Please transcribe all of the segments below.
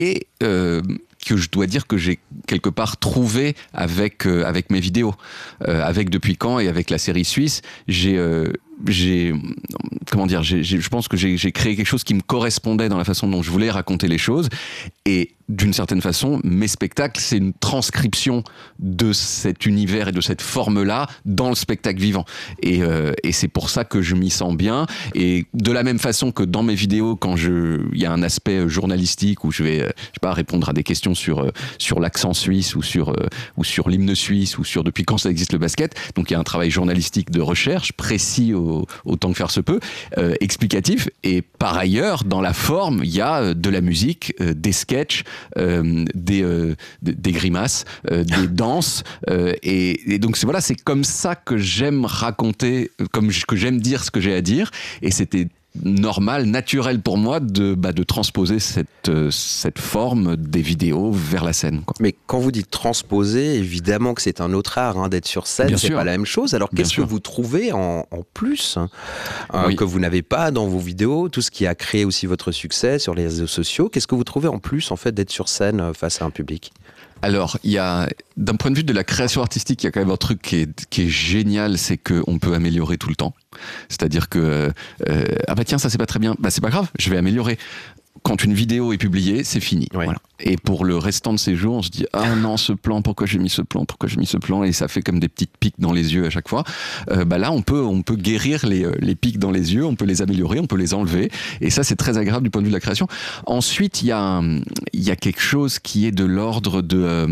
et que je dois dire que j'ai quelque part trouvé avec mes vidéos, avec Depuis quand et avec la série suisse, je pense que j'ai créé quelque chose qui me correspondait dans la façon dont je voulais raconter les choses, et d'une certaine façon, mes spectacles, c'est une transcription de cet univers et de cette forme-là dans le spectacle vivant. Et c'est pour ça que je m'y sens bien. Et de la même façon que dans mes vidéos, quand il y a un aspect journalistique où je vais, je sais pas, répondre à des questions sur l'accent suisse ou sur l'hymne suisse ou sur depuis quand ça existe le basket. Donc il y a un travail journalistique de recherche précis autant que faire se peut, explicatif. Et par ailleurs, dans la forme, il y a de la musique, des sketchs, des grimaces, des danses, et donc c'est comme ça que j'aime raconter, que j'aime dire ce que j'ai à dire, et c'était normal, naturel pour moi de transposer cette forme des vidéos vers la scène, quoi. Mais quand vous dites transposer, évidemment que c'est un autre art, d'être sur scène, Bien c'est sûr. pas la même chose. Alors qu'est-ce que vous trouvez en plus que vous n'avez pas dans vos vidéos, tout ce qui a créé aussi votre succès sur les réseaux sociaux? Qu'est-ce que vous trouvez en plus, en fait, d'être sur scène face à un public? Alors, d'un point de vue de la création artistique, il y a quand même un truc qui est génial, c'est qu'on peut améliorer tout le temps. C'est-à-dire que, ah bah tiens, ça c'est pas très bien, bah c'est pas grave, je vais améliorer. Quand une vidéo est publiée, c'est fini. Ouais. Voilà. Et pour le restant de ces jours, on se dit ah non, ce plan, pourquoi j'ai mis ce plan, et ça fait comme des petites piques dans les yeux à chaque fois. Là, on peut guérir les piques dans les yeux, on peut les améliorer, on peut les enlever, et ça c'est très agréable du point de vue de la création. Ensuite, il y a quelque chose qui est de l'ordre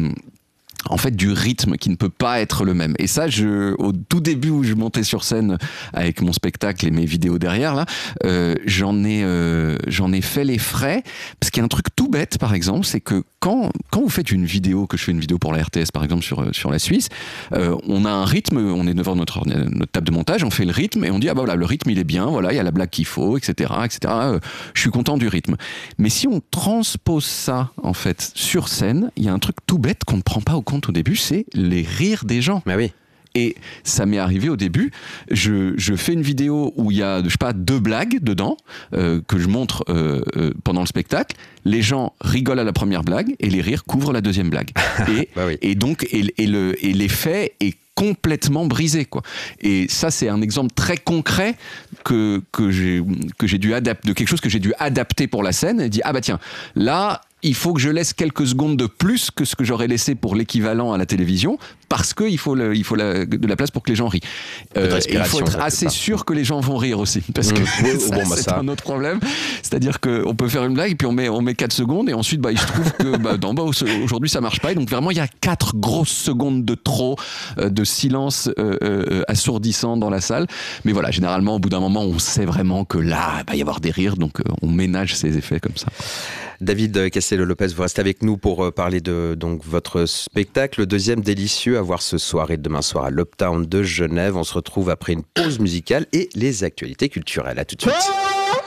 du rythme qui ne peut pas être le même. Et ça, au tout début où je montais sur scène avec mon spectacle et mes vidéos derrière, là, j'en ai fait les frais, parce qu'il y a un truc tout bête, par exemple, c'est que quand vous faites une vidéo, que je fais une vidéo pour la RTS, par exemple, sur la Suisse, on a un rythme, on est devant notre table de montage, on fait le rythme, et on dit, ah bah voilà, le rythme, il est bien, voilà, il y a la blague qu'il faut, etc., etc., je suis content du rythme. Mais si on transpose ça, en fait, sur scène, il y a un truc tout bête qu'on ne prend pas au compte au début, c'est les rires des gens. Bah oui. Et ça m'est arrivé au début, je fais une vidéo où il y a, je sais pas, 2 blagues dedans, que je montre pendant le spectacle. Les gens rigolent à la première blague et les rires couvrent la deuxième blague. Bah oui. Et donc, l'effet est complètement brisé, quoi. Et ça, c'est un exemple très concret que j'ai dû adapter, de quelque chose que j'ai dû adapter pour la scène, et dit, ah bah tiens, là, il faut que je laisse quelques secondes de plus que ce que j'aurais laissé pour l'équivalent à la télévision, parce qu'il faut de la place pour que les gens rient. Et il faut être assez sûr que les gens vont rire aussi, parce que c'est un autre problème. C'est-à-dire qu'on peut faire une blague, puis on met 4 secondes, et ensuite, il se trouve que aujourd'hui, ça marche pas. Et donc, vraiment, il y a 4 grosses secondes de trop, de silence assourdissant dans la salle. Mais voilà, généralement, au bout d'un moment, on sait vraiment que là, il va y avoir des rires, donc on ménage ces effets comme ça. David Castello-Lopez, vous restez avec nous pour parler de votre spectacle, le deuxième délicieux à voir ce soir et demain soir à l'Uptown de Genève. On se retrouve après une pause musicale et les actualités culturelles. À tout de suite.